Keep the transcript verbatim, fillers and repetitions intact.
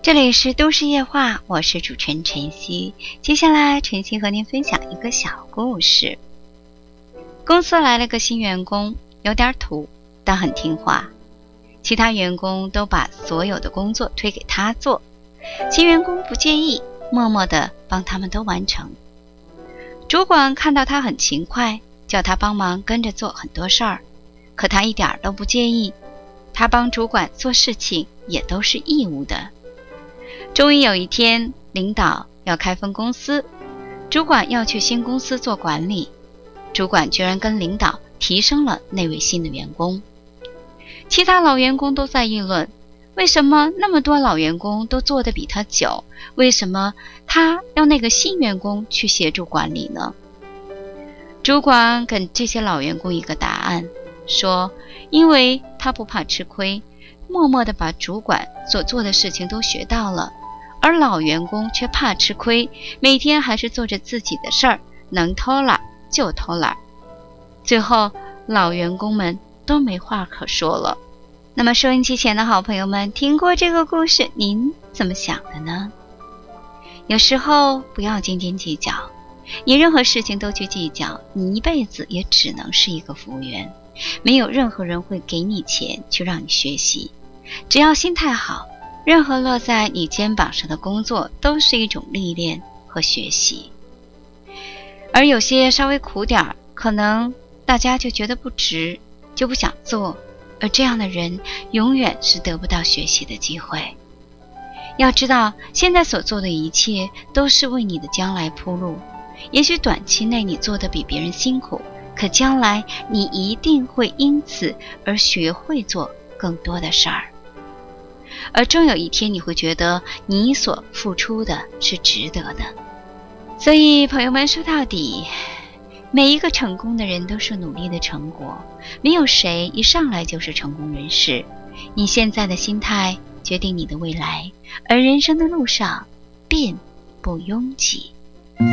这里是都市夜话，我是主持人晨曦。接下来晨曦和您分享一个小故事。公司来了个新员工，有点土，但很听话。其他员工都把所有的工作推给他做，新员工不介意，默默地帮他们都完成。主管看到他很勤快，叫他帮忙跟着做很多事儿，可他一点都不介意，他帮主管做事情也都是义务的。终于有一天，领导要开分公司，主管要去新公司做管理，主管居然跟领导提升了那位新的员工。其他老员工都在议论，为什么那么多老员工都做得比他久，为什么他要那个新员工去协助管理呢？主管给这些老员工一个答案，说因为他不怕吃亏，默默地把主管所做的事情都学到了，而老员工却怕吃亏，每天还是做着自己的事儿，能偷懒就偷懒。最后老员工们都没话可说了。那么收音机前的好朋友们，听过这个故事，您怎么想的呢？有时候不要斤斤计较，你任何事情都去计较，你一辈子也只能是一个服务员，没有任何人会给你钱去让你学习。只要心态好，任何落在你肩膀上的工作都是一种历练和学习。而有些稍微苦点，可能大家就觉得不值，就不想做，而这样的人永远是得不到学习的机会。要知道，现在所做的一切都是为你的将来铺路。也许短期内你做得比别人辛苦，可将来你一定会因此而学会做更多的事儿。而终有一天你会觉得你所付出的是值得的。所以朋友们，说到底，每一个成功的人都是努力的成果，没有谁一上来就是成功人士。你现在的心态决定你的未来，而人生的路上并不拥挤。